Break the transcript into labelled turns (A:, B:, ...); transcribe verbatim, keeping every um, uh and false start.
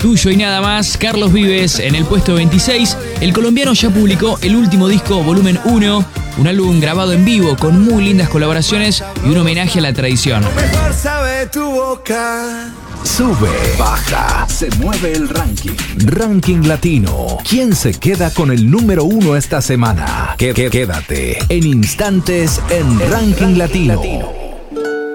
A: Tuyo y nada más, Carlos Vives en el puesto veintiséis. El colombiano ya publicó el último disco, Volumen uno, un álbum grabado en vivo con muy lindas colaboraciones y un homenaje a la tradición.
B: Mejor sabe tu boca.
C: Sube, baja, se mueve el ranking. Ranking Latino. ¿Quién se queda con el número uno esta semana? Quédate en instantes en Ranking Latino.